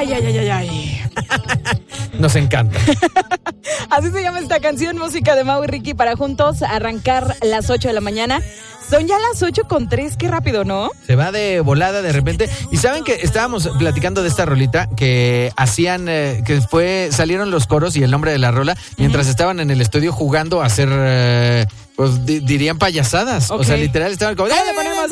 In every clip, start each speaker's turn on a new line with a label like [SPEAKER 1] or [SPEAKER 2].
[SPEAKER 1] Ay.
[SPEAKER 2] Nos encanta.
[SPEAKER 1] Así se llama esta canción, música de Mau y Ricky para juntos arrancar las 8 de la mañana. Son ya las 8:03, qué rápido, ¿no?
[SPEAKER 2] Se va de volada de repente. Y saben que estábamos platicando de esta rolita que hacían, salieron los coros y el nombre de la rola mientras estaban en el estudio jugando a hacer, pues dirían payasadas.
[SPEAKER 1] Okay.
[SPEAKER 2] O sea, literal estaban como...
[SPEAKER 1] Ya le ponemos,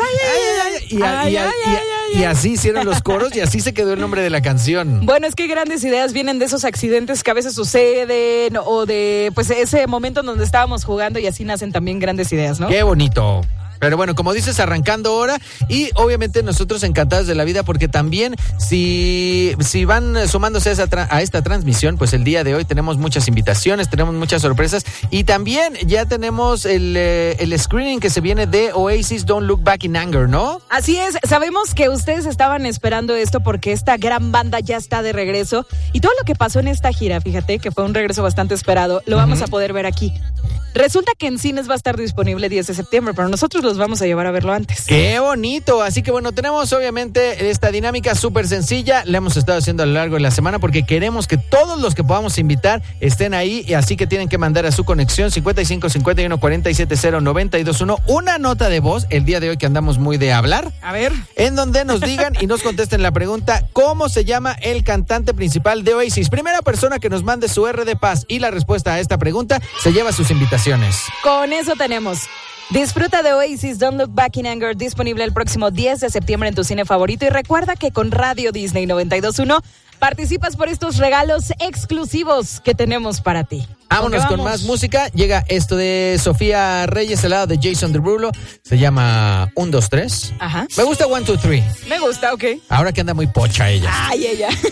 [SPEAKER 2] Y así hicieron los coros y así se quedó el nombre de la canción.
[SPEAKER 1] Bueno, es que grandes ideas vienen de esos accidentes que a veces suceden o de pues ese momento en donde estábamos jugando y así nacen también grandes ideas, ¿no?
[SPEAKER 2] ¡Qué bonito! Pero bueno, como dices, arrancando hora y obviamente nosotros encantados de la vida porque también si van sumándose a esta transmisión, pues el día de hoy tenemos muchas invitaciones, tenemos muchas sorpresas y también ya tenemos el screening que se viene de Oasis Don't Look Back in Anger, ¿no?
[SPEAKER 1] Así es, sabemos que ustedes estaban esperando esto porque esta gran banda ya está de regreso y todo lo que pasó en esta gira, fíjate que fue un regreso bastante esperado, lo vamos a poder ver aquí. Resulta que en cines va a estar disponible el 10 de septiembre, pero nosotros los vamos a llevar a verlo antes.
[SPEAKER 2] ¡Qué bonito! Así que bueno, tenemos obviamente esta dinámica súper sencilla. La hemos estado haciendo a lo largo de la semana porque queremos que todos los que podamos invitar estén ahí. Y así que tienen que mandar a su conexión 55 51 47 0 92 1 una nota de voz el día de hoy que andamos muy de hablar.
[SPEAKER 1] A ver.
[SPEAKER 2] En donde nos digan y nos contesten la pregunta: ¿cómo se llama el cantante principal de Oasis? Primera persona que nos mande su R de paz y la respuesta a esta pregunta se lleva sus invitaciones.
[SPEAKER 1] Con eso tenemos. Disfruta de Oasis Don't Look Back in Anger, disponible el próximo 10 de septiembre en tu cine favorito. Y recuerda que con Radio Disney 92.1 participas por estos regalos exclusivos que tenemos para ti.
[SPEAKER 2] Vámonos con más música. Llega esto de Sofía Reyes, al lado de Jason Derulo. Se llama 1, 2, 3.
[SPEAKER 1] Ajá.
[SPEAKER 2] Me gusta 1, 2, 3.
[SPEAKER 1] Me gusta, ok.
[SPEAKER 2] Ahora que anda muy pocha ella.
[SPEAKER 1] Ay, ella.